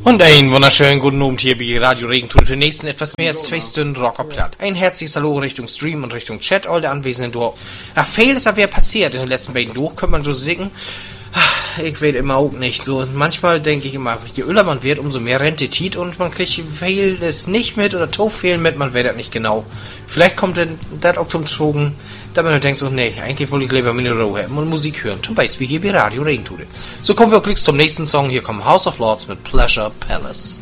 Und einen wunderschönen guten Abend hier bei Radio Regenton für den nächsten etwas mehr als 2 Stunden Rockerplatt. Ein herzliches Hallo Richtung Stream und Richtung Chat, all der Anwesenden durch. Ach, viel ist aber passiert in den letzten beiden durch, könnte man so denken. Ich weiß immer auch nicht so. Manchmal denke ich immer, je öler man wird, umso mehr Rente tiet und man kriegt viel es nicht mit oder to viel mit, man weiß das nicht genau. Vielleicht kommt denn das auch zum Trogen, da man denkt so, nee, eigentlich wollte ich lieber meine Ruhe haben und Musik hören. Zum Beispiel hier bei Radio Regenton. So kommen wir wirklich zum nächsten Song. Hier kommt House of Lords mit Pleasure Palace.